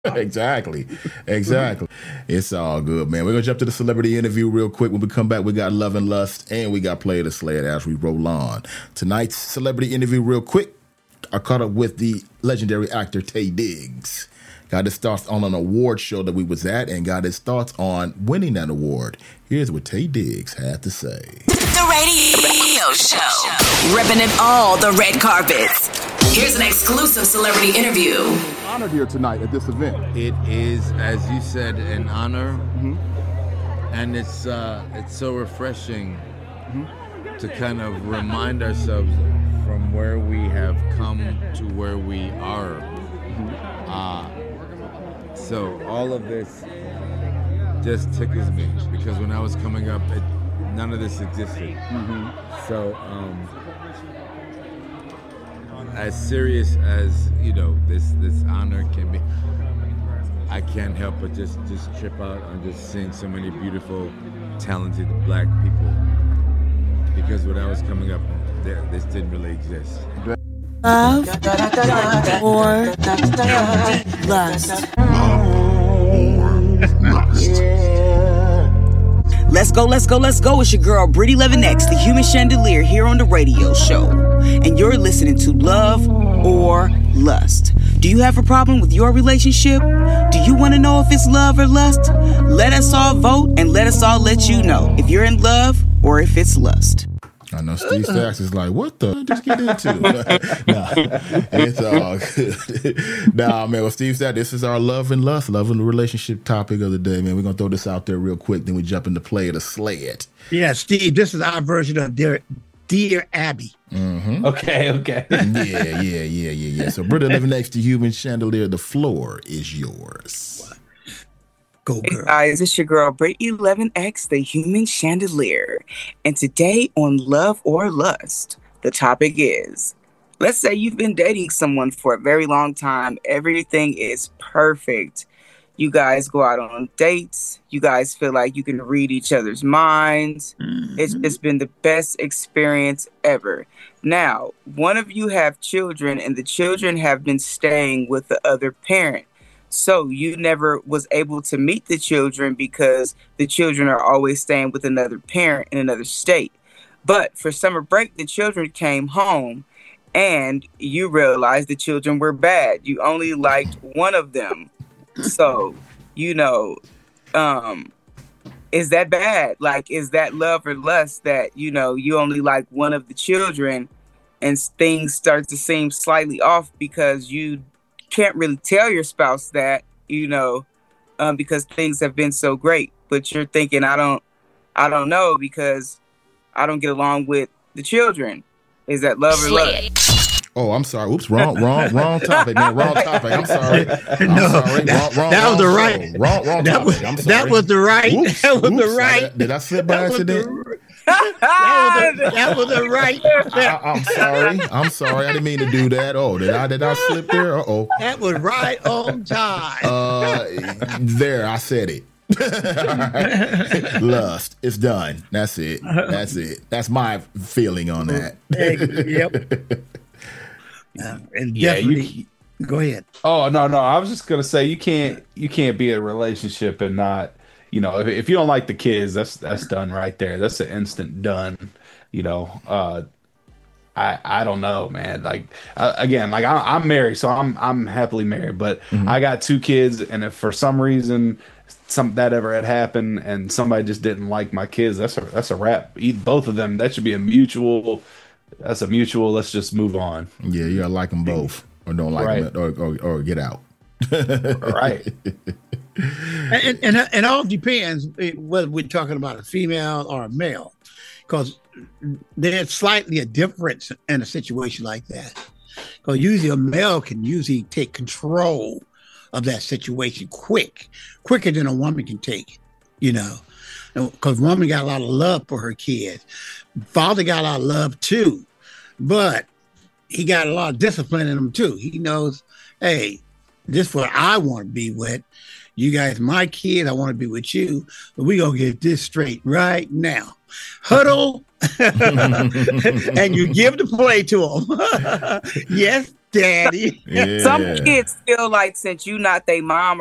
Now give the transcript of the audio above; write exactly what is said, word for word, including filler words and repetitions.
Exactly. Exactly. It's all good, man. We're going to jump to the celebrity interview real quick. When we come back, we got Love and Lust, and we got Play the Sled as we roll on. Tonight's celebrity interview real quick. I caught up with the legendary actor Taye Diggs. Got his thoughts on an award show that we was at and got his thoughts on winning that award. Here's what Taye Diggs had to say. The radio show. Ripping it all the red carpets. Here's an exclusive celebrity interview. Honored here tonight at this event. It is, as you said, an honor. Mm-hmm. And it's uh, it's so refreshing mm-hmm. to kind of remind ourselves from where we have come to where we are. Mm-hmm. Uh, so all of this just tickles me because when I was coming up, it, none of this existed. Mm-hmm. So um, as serious as you know this this honor can be, I can't help but just just trip out on just seeing so many beautiful, talented Black people. Because when I was coming up, there, this didn't really exist. Love or lust. Let's go, let's go, let's go. It's your girl, Brittany Levin X, the Human Chandelier, here on the radio show. And you're listening to Love or Lust. Do you have a problem with your relationship? Do you want to know if it's love or lust? Let us all vote and let us all let you know if you're in love or if it's lust. I know Steve Stacks is like, what the just get into? Nah, it's all good. Nah, man, well, Steve Stacks, this is our love and lust, love and relationship topic of the day, man. We're going to throw this out there real quick, then we jump into Play the Sled. Yeah, Steve, this is our version of Dear, Dear Abby. Mm-hmm. Okay, okay. yeah, yeah, yeah, yeah, yeah. So, brother living next to Human Chandelier, the floor is yours. Go, girl. Hey guys, it's your girl, Brittany eleven X, the Human Chandelier. And today on Love or Lust, the topic is, let's say you've been dating someone for a very long time. Everything is perfect. You guys go out on dates. You guys feel like you can read each other's minds. Mm-hmm. It's just been the best experience ever. Now, one of you have children, and the children have been staying with the other parent. So you never was able to meet the children because the children are always staying with another parent in another state. But for summer break, the children came home and you realized the children were bad. You only liked one of them. So, you know, um, is that bad? Like, is that love or lust that, you know, you only like one of the children and things start to seem slightly off because you can't really tell your spouse that, you know, um, because things have been so great, but you're thinking, I don't, I don't know because I don't get along with the children. Is that love or lust? Oh, I'm sorry. Oops, wrong, wrong, wrong topic, man. Wrong topic. I'm sorry. I'm no, sorry. That, wrong, wrong, that was the wrong right. show. Wrong, wrong that topic. was, I'm sorry. That was the right. Oops, that was oops, the right. Did I slip by that accident? Was the, that, was the, that was the right. I, I'm sorry. I'm sorry. I didn't mean to do that. Oh, did I? Did I slip there? Uh oh. That was right on time. Uh, there. I said it. Right. Lust. It's done. That's it. That's it. That's my feeling on that. Yep. Uh, and yeah, definitely. you, go ahead. Oh no, no. I was just gonna say you can't you can't be in a relationship and not, you know, if, if you don't like the kids, that's that's done right there. That's an instant done. You know, uh, I I don't know, man. Like uh, again, like I, I'm married, so I'm I'm happily married, but mm-hmm. I got two kids, and if for some reason some that ever had happened and somebody just didn't like my kids, that's a that's a wrap. Eat both of them. That should be a mutual. That's a mutual. Let's just move on. Yeah, you gotta like them both, or don't like right. them, or, or or get out. Right. And, and and it all depends whether we're talking about a female or a male, because there's slightly a difference in a situation like that. Because usually a male can usually take control of that situation quick, quicker than a woman can take it, you know. Because woman got a lot of love for her kids. Father got a lot of love too, but he got a lot of discipline in him too. He knows, hey, this is what I want to be with. You guys, my kids, I want to be with you, but we gonna get this straight right now. huddle, and you give the play to them. Yes, Daddy. Yeah. Some kids feel like since you not their mom